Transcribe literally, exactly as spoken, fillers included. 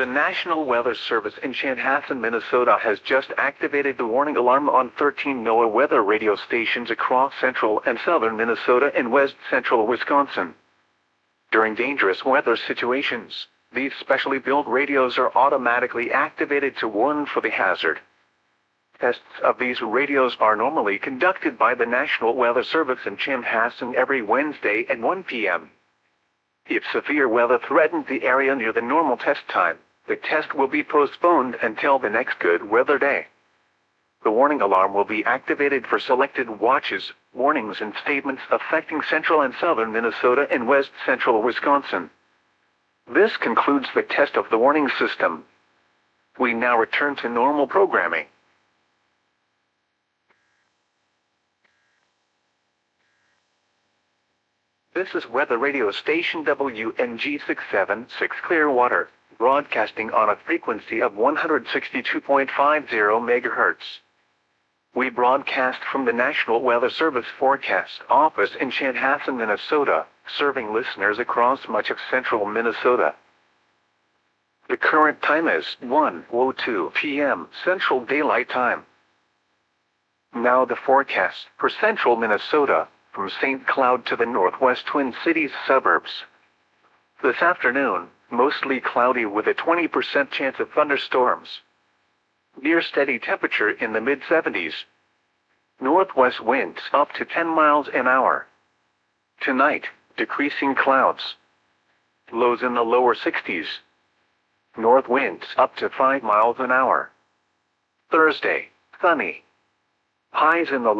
The National Weather Service in Chanhassen, Minnesota has just activated the warning alarm on thirteen NOAA weather radio stations across central and southern Minnesota and west central Wisconsin. During dangerous weather situations, these specially built radios are automatically activated to warn for the hazard. Tests of these radios are normally conducted by the National Weather Service in Chanhassen every Wednesday at one p m If severe weather threatens the area near the normal test time, the test will be postponed until the next good weather day. The warning alarm will be activated for selected watches, warnings and statements affecting central and southern Minnesota and west central Wisconsin. This concludes the test of the warning system. We now return to normal programming. This is weather radio station W N G six seven six Clearwater, broadcasting on a frequency of one hundred sixty-two point five zero megahertz. We broadcast from the National Weather Service Forecast Office in Chanhassen, Minnesota, serving listeners across much of central Minnesota. The current time is one oh two p m Central Daylight Time. Now the forecast for central Minnesota, from Saint Cloud to the northwest Twin Cities suburbs. This afternoon, mostly cloudy with a twenty percent chance of thunderstorms. Near steady temperature in the mid seventies. Northwest winds up to ten miles an hour. Tonight, decreasing clouds. Lows in the lower sixties. North winds up to five miles an hour. Thursday, sunny. Highs in the